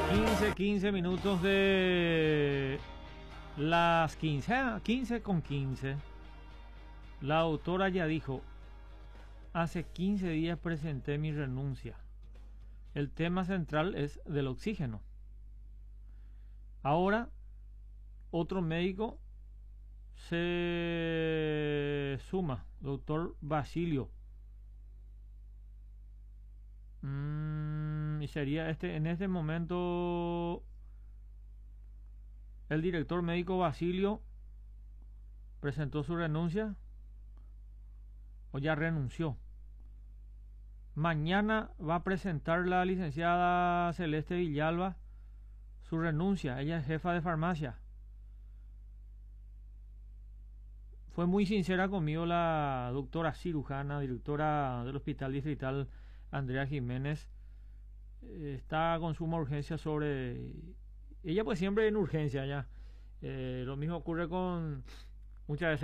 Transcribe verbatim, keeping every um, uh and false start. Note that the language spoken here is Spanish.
quince, quince minutos de las quince, quince con quince. La autora ya dijo, hace quince días presenté mi renuncia. El tema central es del oxígeno. Ahora, otro médico se suma, doctor Basilio. Mm, y sería este, en este momento, el director médico Basilio presentó su renuncia o ya renunció. Mañana va a presentar la licenciada Celeste Villalba su renuncia. Ella es jefa de farmacia. Fue muy sincera conmigo la doctora cirujana, directora del Hospital Distrital Andrea Jiménez. Está con suma urgencia sobre... Ella pues siempre en urgencia ya. Eh, lo mismo ocurre con muchas veces